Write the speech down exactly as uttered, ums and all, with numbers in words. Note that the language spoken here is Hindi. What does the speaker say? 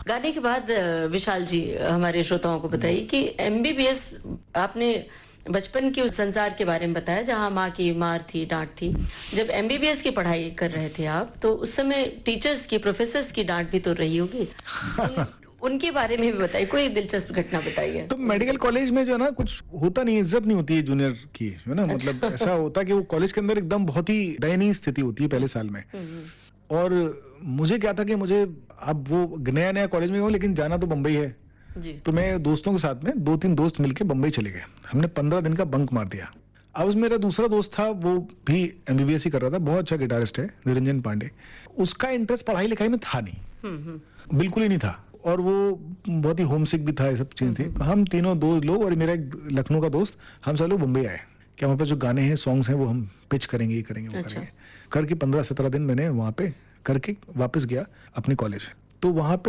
गाने के बाद अ, विशाल जी हमारे श्रोताओं को बताइए कि एमबीबीएस आपने बचपन के उस संसार के बारे में बताया जहाँ माँ की मार थी, डांट थी। जब एमबीबीएस की पढ़ाई कर रहे थे आप, तो उस समय टीचर्स की, प्रोफेसर्स की डांट भी तो रही होगी। उन, उनके बारे में भी बताइए, कोई दिलचस्प घटना बताइए। तो मेडिकल कॉलेज में जो है ना कुछ होता नहीं, इज्जत नहीं होती है जूनियर की, है ना। मतलब ऐसा होता है कि वो कॉलेज के अंदर एकदम बहुत ही दयनीय स्थिति होती है पहले साल में। और मुझे क्या था कि मुझे अब वो नया नया कॉलेज में हूँ, लेकिन जाना तो बम्बई है जी। तो मैं दोस्तों के साथ में दो तीन दोस्त मिलके बम्बई चले गए। हमने पंद्रह दिन का बंक मार दिया। अब उसमें मेरा दूसरा दोस्त था, वो भी एमबीबीएस ही कर रहा था, बहुत अच्छा गिटारिस्ट है, निरंजन पांडे। उसका इंटरेस्ट पढ़ाई लिखाई में था नहीं, बिल्कुल ही नहीं था, और वो बहुत ही होमसिक भी था, ये सब चीजें थी। हम तीनों दो लोग और मेरा एक लखनऊ का दोस्त, हम सब लोग मुंबई आए कि हमारे पास जो गाने हैं, सॉन्ग्स हैं, वो हम पिच करेंगे, ये करेंगे, वो अच्छा। करेंगे। करके पंद्रह सत्रह दिन मैंने वहाँ पे करके वापस गया अपने कॉलेज। तो वहाँ पे